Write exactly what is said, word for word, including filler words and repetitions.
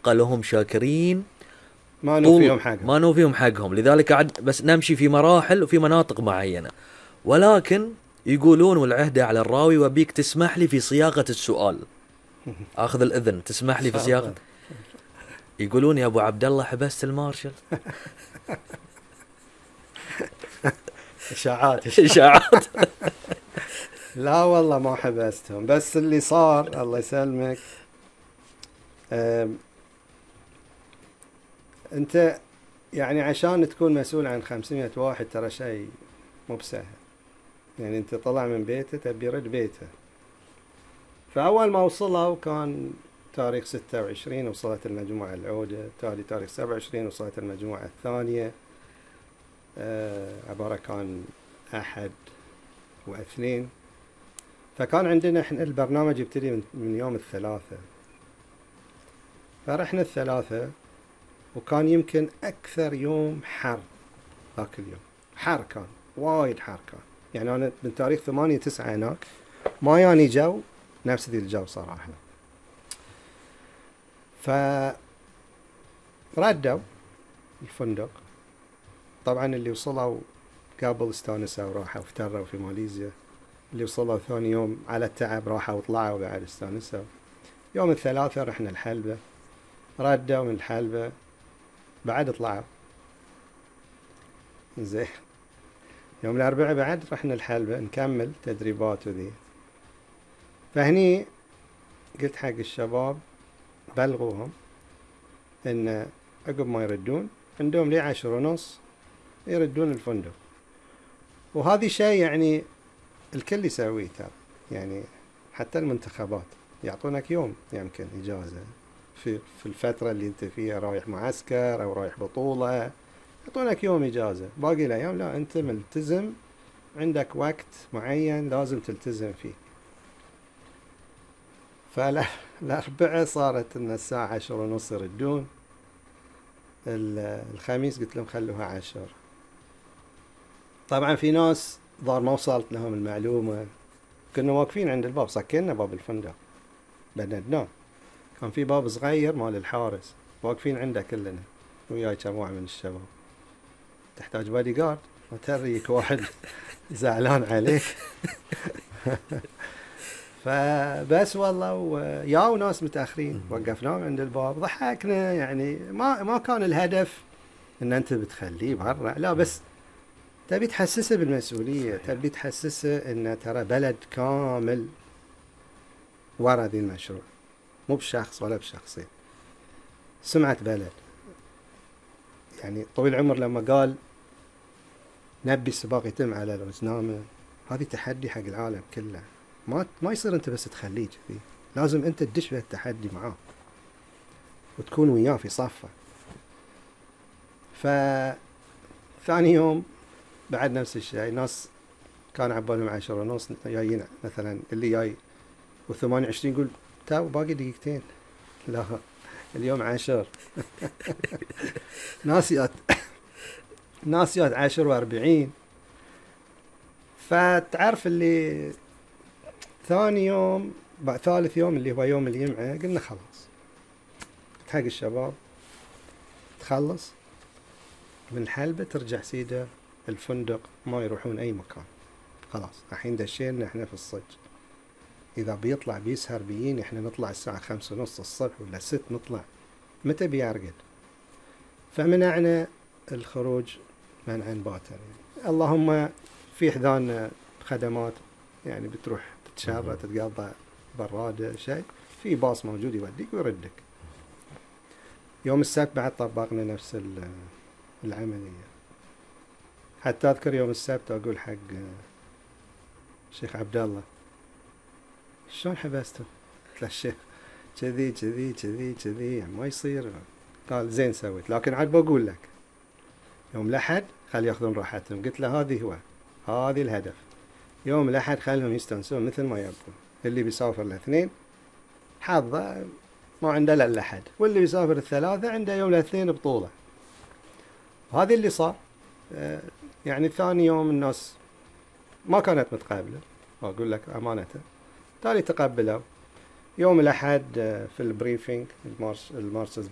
نبقى لهم شاكرين ما نوفيهم حقهم ما نوفيهم حقهم. لذلك قعد بس نمشي في مراحل وفي مناطق معينة. ولكن يقولون والعهد على الراوي وبيك تسمح لي في صياغة السؤال، اخذ الاذن تسمح لي في صياغة. يقولون يا ابو عبد الله حبست المارشل. اشاعات اشاعات. لا والله ما حبستهم، بس اللي صار الله يسلمك انت يعني عشان تكون مسؤول عن خمسمية واحد ترى شيء مو بسهل. يعني انت طلع من بيته تبي يرد بيته. فاول ما وصلوا كان تاريخ ستة وعشرين وصلت المجموعة العودة، تالي تاريخ سبعة وعشرين وصلت المجموعة الثانية. آه عبارة كان أحد واثنين. فكان عندنا احنا البرنامج يبتدي من, من يوم الثلاثة. فرحنا الثلاثة وكان يمكن أكثر يوم حر ذاك اليوم. حر كان وايد حر كان. يعني أنا من تاريخ ثمانية تسعة هناك ما يعني جو نفس ذي الجو صراحة. فردوا الفندق. طبعا اللي وصلوا قبل استانسوا وراحوا افتروا في ماليزيا. اللي وصلوا ثاني يوم على التعب راحوا وطلعوا بعد استانسوا. يوم الثلاثاء رحنا الحلبة. ردوا من الحلبة بعد طلعوا زين. يوم الأربعاء بعد رحنا الحلبة نكمل تدريبات وذي. فهني قلت حق الشباب بلغوهم إن عقب ما يردون عندهم لي عشر ونص يردون الفندق. وهذه شيء يعني الكل يسويه ترى. يعني حتى المنتخبات يعطونك يوم يمكن إجازة في في الفترة اللي أنت فيها رايح معسكر أو رايح بطولة، يعطونك يوم إجازة. باقي الأيام لا، أنت ملتزم، عندك وقت معين لازم تلتزم فيه. فالأربعاء صارت إن الساعة عشر ونص يردون. الخميس قلت لهم خلوها عشر. طبعا في ناس ظهر ما وصلت لهم المعلومة. كنا واقفين عند الباب، سكرنا باب الفندق بندناه. كان في باب صغير مال الحارس واقفين عنده كلنا وياي جماعة من الشباب. تحتاج بادي جارد ما تريك واحد زعلان عليك. فبس والله وياو ناس متأخرين وقفناهم عند الباب ضحكنا. يعني ما ما كان الهدف ان انت بتخليه برا، لا، بس تبي تحسسه بالمسؤولية، تبي تحسسه ان ترى بلد كامل ورا ذي المشروع، مو بشخص ولا بشخصين، سمعة بلد. يعني طويل العمر لما قال نبي السباق يتم على الوزنامة، هذه تحدي حق العالم كله. ما ما يصير انت بس تخليه كذي، لازم انت تدش في التحدي معاه وتكون وياه في صفه. فثاني يوم بعد نفس الشيء، ناس كان عبالهم عشرة ونص جايين مثلا، اللي جاي وثمانية وعشرين يقول تو باقي دقيقتين، لا اليوم عشر. ناسيات ناسيات عشر واربعين. فتعرف اللي ثاني يوم بعد ثالث يوم اللي هو يوم الجمعة قلنا خلاص حق الشباب تخلص من الحلبة ترجع سيدة الفندق، ما يروحون أي مكان. خلاص الحين دشينا احنا في الصج. إذا بيطلع بيسهر بيين احنا نطلع الساعة خمسة ونص الصبح ولا ست نطلع، متى بيرقد. فمنعنا الخروج منعا باتا. يعني اللهم في حذان خدمات، يعني بتروح تتشرى تتقضى برادة شيء، في باص موجود يوديك ويردك. يوم السبت بعد طبقنا نفس العملية. حتى أذكر يوم السبت أقول حق الشيخ عبد الله شلون حبسته؟ قلت له الشيخ كذي كذي كذي كذي يعني ما يصير. قال زين سويت، لكن عاد بقول لك يوم الأحد خلي ياخذون راحتهم. قلت له هذه هو هذه الهدف، يوم الأحد خلهم يستنسون مثل ما يبون. اللي بيسافر الاثنين حظه ما عنده إلا الأحد، واللي بيسافر الثلاثة عنده يوم الاثنين بطولة. هذا اللي صار. يعني ثاني يوم الناس ما كانت متقابلة، أقول لك أمانة، تالي تقبلوا. يوم الأحد في البريفينج المارس المارسز